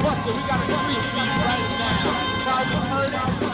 Buster, we got a 3 feet right now. Private Purdy.